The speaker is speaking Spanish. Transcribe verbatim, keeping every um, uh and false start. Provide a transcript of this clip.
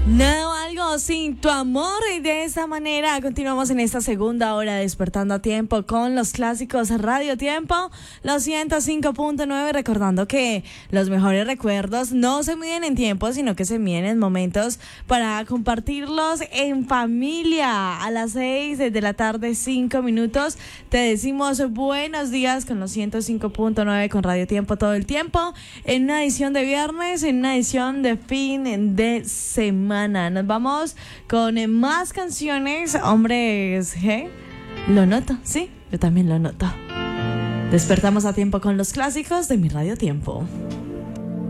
No algo sin tu amor, y de esta manera continuamos en esta segunda hora despertando a tiempo con los clásicos Radio Tiempo, los ciento cinco punto nueve, recordando que los mejores recuerdos no se miden en tiempo, sino que se miden en momentos para compartirlos en familia. A las seis de la tarde, cinco minutos, te decimos buenos días con los ciento cinco punto nueve con Radio Tiempo todo el tiempo, en una edición de viernes, en una edición de fin de semana. Nos vamos con más canciones. Hombres G, lo noto, sí, yo también lo noto. Despertamos a tiempo con los clásicos de mi Radio Tiempo.